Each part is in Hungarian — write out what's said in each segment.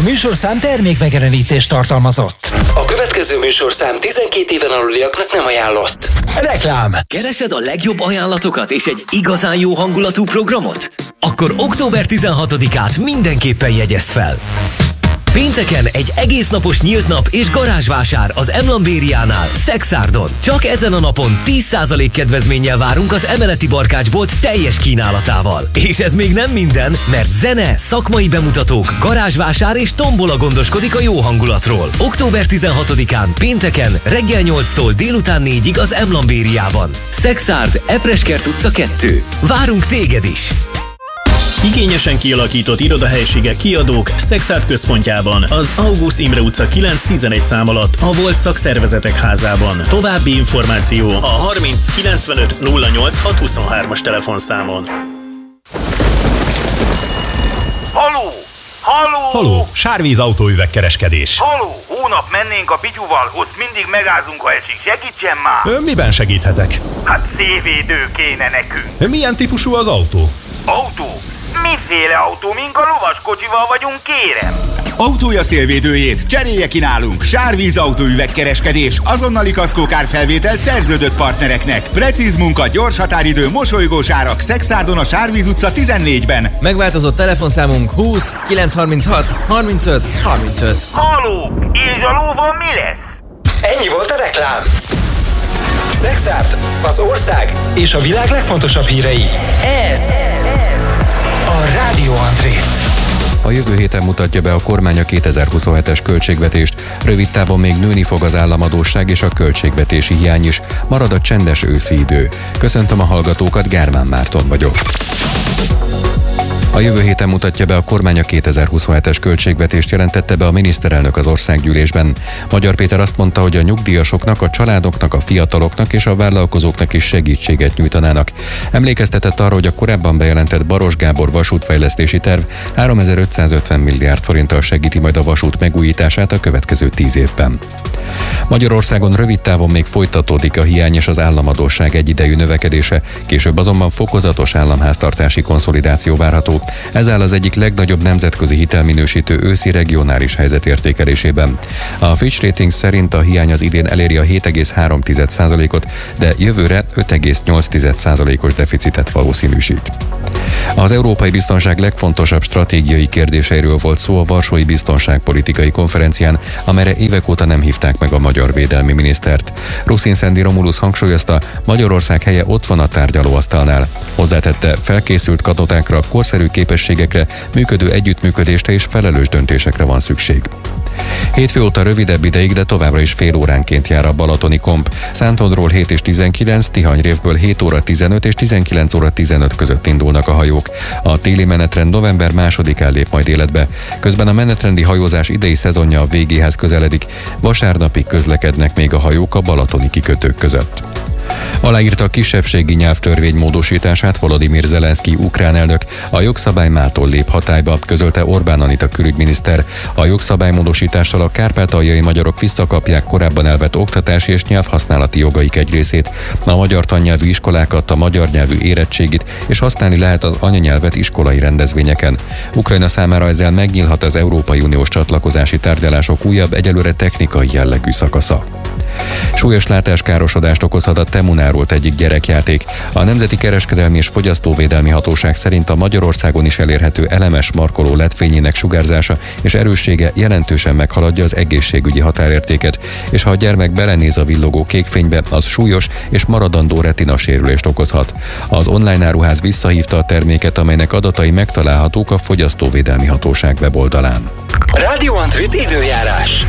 műsorszám termékmegjelenítést tartalmazott. A következő műsorszám 12 éven aluliaknak nem ajánlott. Reklám. Keresed a legjobb ajánlatokat és egy igazán jó hangulatú programot? Akkor október 16-át mindenképpen jegyezd fel. Pénteken egy egész napos nyílt nap és garázsvásár az Emlambériánál, Szexárdon. Csak ezen a napon 10% kedvezménnyel várunk az emeleti barkácsbolt teljes kínálatával. És ez még nem minden, mert zene, szakmai bemutatók, garázsvásár és tombola gondoskodik a jó hangulatról. Október 16-án pénteken reggel 8-tól délután 4-ig az Emlambériában. Szexárd, Epreskert utca 2. Várunk téged is! Igényesen kialakított irodahelyiségek kiadók Szexárd központjában, az August Imre utca 9-11 szám alatt, a Volt Szakszervezetek házában. További információ a 30 95 08 623-as telefonszámon. Haló! Haló! Haló, Sárvíz autóüvegkereskedés. Haló! Hónap mennénk a Pityuval, ott mindig megázunk, ha esik. Segítsen már! Miben segíthetek? Hát szélvédő kéne nekünk. Milyen típusú az autó? Autó? Miféle autó? Mink a lovaskocsival vagyunk, kérem? Autója szélvédőjét cserélje ki nálunk. Sárvíz autóüvegkereskedés, azonnali kaszkókárfelvétel szerződött partnereknek. Precíz munka, gyors határidő, mosolygós árak. Szexárdon a Sárvíz utca 14-ben. Megváltozott telefonszámunk 20 936 35 35. Haló! És a lóval mi lesz? Ennyi volt a reklám. Szexárd, az ország és a világ legfontosabb hírei. Ez a Rádió Andrét. A jövő héten mutatja be a kormány a 2027-es költségvetést. Rövid távon még nőni fog az államadósság és a költségvetési hiány is. Marad a csendes őszi idő. Köszöntöm a hallgatókat, Gármán Márton vagyok. A jövő héten mutatja be a kormány a 2027-es költségvetést, jelentette be a miniszterelnök az országgyűlésben. Magyar Péter azt mondta, hogy a nyugdíjasoknak, a családoknak, a fiataloknak és a vállalkozóknak is segítséget nyújtanának. Emlékeztetett arra, hogy a korábban bejelentett Baros Gábor vasútfejlesztési terv 3550 milliárd forinttal segíti majd a vasút megújítását a következő 10 évben. Magyarországon rövid távon még folytatódik a hiány és az államadósság egyidejű növekedése, később azonban fokozatos államháztartási konszolidáció várható. Ez áll az egyik legnagyobb nemzetközi hitelminősítő őszi regionális helyzetértékelésében. A Fitch Ratings szerint a hiány az idén eléri a 7,3%-ot, de jövőre 5,8%-os deficitet valószínűsít. Az európai biztonság legfontosabb stratégiai kérdéseiről volt szó a Varsói Biztonságpolitikai Konferencián, amelyre évek óta nem hívták meg a magyar védelmi minisztert. Ruszin-Szendi Romulus hangsúlyozta, Magyarország helye ott van a tárgyalóasztalnál. Hozzátette, felkészült katonákra, korszerű képességekre, működő együttműködésre és felelős döntésekre van szükség. Hétfő óta rövidebb ideig, de továbbra is fél óránként jár a balatoni komp. Szántondról 7 és 19, Tihanyrévből 7 óra 15 és 19 óra 15 között indulnak a hajók. A téli menetrend november 2-án lép majd életbe. Közben a menetrendi hajózás idei szezonja a végéhez közeledik. Vasárnapig közlekednek még a hajók a balatoni kikötők között. Aláírta a kisebbségi nyelvtörvény módosítását Volodymyr Zelenszkij ukrán elnök. A jogszabály mától lép hatályba, közölte Orbán Anita külügyminiszter. A jogszabálymódosítással a kárpátaljai magyarok visszakapják korábban elvett oktatási és nyelvhasználati jogaik egy részét. A magyar tannyelvű iskolákat, a magyar nyelvű érettségit és használni lehet az anyanyelvet iskolai rendezvényeken. Ukrajna számára ezzel megnyílhat az Európai Uniós csatlakozási tárgyalások újabb, egyelőre technikai jellegű szakasza. Súlyos látáskárosodást okozhat a Temunárult egyik gyerekjáték. A Nemzeti Kereskedelmi és Fogyasztóvédelmi Hatóság szerint a Magyarországon is elérhető elemes markoló LED-fényének sugárzása és erőssége jelentősen meghaladja az egészségügyi határértéket, és ha a gyermek belenéz a villogó kékfénybe, az súlyos és maradandó retina sérülést okozhat. Az online áruház visszahívta a terméket, amelynek adatai megtalálhatók a Fogyasztóvédelmi Hatóság weboldalán. Rádió Andrét időjárás.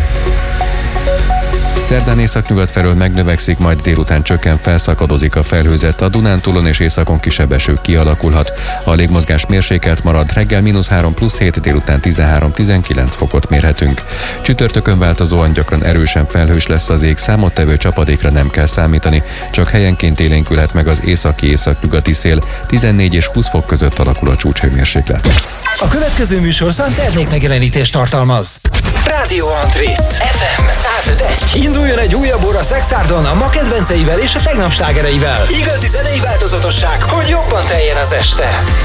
Szerdán északnyugat felől megnövekszik, majd délután csökken, felszakadozik a felhőzet, a Dunántúlon és északon kisebb eső kialakulhat. A légmozgás mérsékelt marad, reggel -3 +7, délután 13-19 fokot mérhetünk. Csütörtökön változóan gyakran erősen felhős lesz az ég, számottevő csapadékra nem kell számítani, csak helyenként élénkülhet meg az északi-északnyugati szél, 14 és 20 fok között alakul a csúcshőmérséklet. A következő műsorszám termékmegjelenítést tartalmaz. Rádió Andrét, FM 105.1. Induljon egy újabb óra Szexárdon a ma kedvenceivel és a tegnap slágereivel. Igazi zenei változatosság, hogy jobban teljen az este.